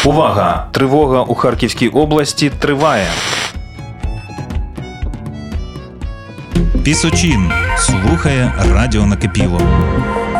Увага! Тривога у Харківській області триває. Пісочин слухає радіо Накипіло.